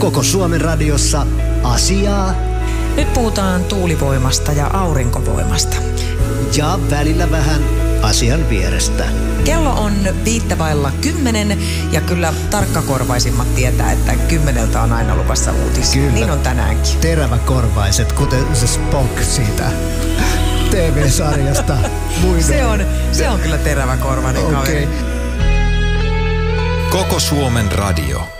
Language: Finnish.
Koko Suomen radiossa asiaa Nyt puhutaan tuulivoimasta ja aurinkovoimasta. ja välillä vähän asian vierestä. Kello on 9:05 ja kyllä tarkkakorvaisimmat tietää, että 10 on aina luvassa uutisia. Kyllä. Niin on tänäänkin. Teräväkorvaiset, kuten se Spock siitä TV-sarjasta. Se on kyllä teräväkorvainen kaveri. Okei. Koko Suomen radio.